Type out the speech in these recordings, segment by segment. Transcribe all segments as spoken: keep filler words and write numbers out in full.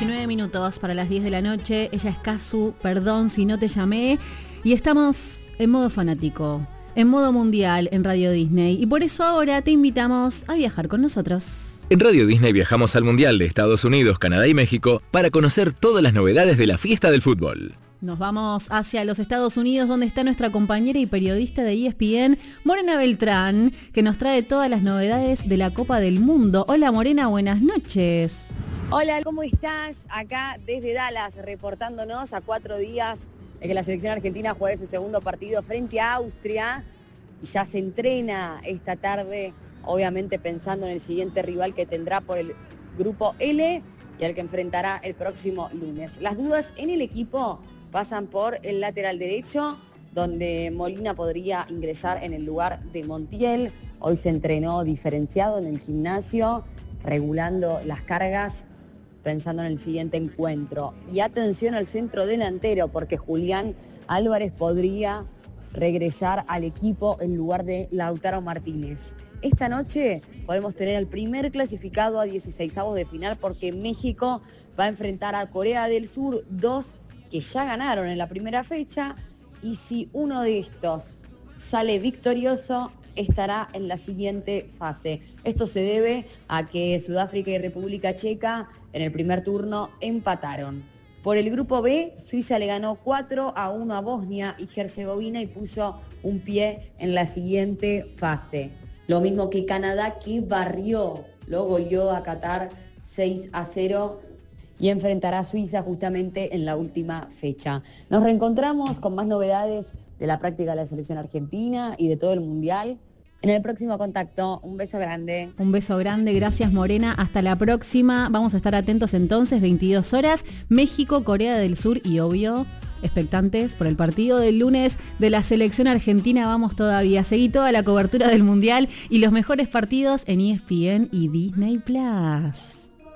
diecinueve minutos para las diez de la noche. Ella es Kazu, perdón si no te llamé. Y estamos en modo fanático, en modo mundial en Radio Disney. Y por eso ahora te invitamos a viajar con nosotros. En Radio Disney viajamos al Mundial de Estados Unidos, Canadá y México para conocer todas las novedades de la fiesta del fútbol. Nos vamos hacia los Estados Unidos, donde está nuestra compañera y periodista de E S P N, Morena Beltrán, que nos trae todas las novedades de la Copa del Mundo. Hola Morena, buenas noches. Hola, ¿cómo estás? Acá desde Dallas, reportándonos a cuatro días de que la selección argentina juegue su segundo partido frente a Austria. Y ya se entrena esta tarde, obviamente pensando en el siguiente rival que tendrá por el grupo L y al que enfrentará el próximo lunes. Las dudas en el equipo pasan por el lateral derecho, donde Molina podría ingresar en el lugar de Montiel. Hoy se entrenó diferenciado en el gimnasio, regulando las cargas, pensando en el siguiente encuentro. Y atención al centro delantero, porque Julián Álvarez podría regresar al equipo en lugar de Lautaro Martínez. Esta noche podemos tener al primer clasificado a dieciseisavos de final, porque México va a enfrentar a Corea del Sur, dos que ya ganaron en la primera fecha, y si uno de estos sale victorioso, estará en la siguiente fase. Esto se debe a que Sudáfrica y República Checa en el primer turno empataron. Por el grupo B, Suiza le ganó cuatro a uno a Bosnia y Herzegovina y puso un pie en la siguiente fase. Lo mismo que Canadá, que barrió, lo goleó a Qatar seis a cero, y enfrentará a Suiza justamente en la última fecha. Nos reencontramos con más novedades de la práctica de la selección argentina y de todo el Mundial en el próximo contacto. Un beso grande. Un beso grande, gracias Morena. Hasta la próxima. Vamos a estar atentos entonces, veintidós horas, México, Corea del Sur y obvio, expectantes por el partido del lunes de la selección argentina. Vamos todavía. Seguí toda la cobertura del Mundial y los mejores partidos en E S P N y Disney Plus.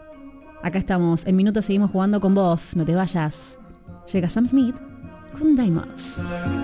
Acá estamos, en minutos seguimos jugando con vos, no te vayas. Llega Sam Smith con Diamonds.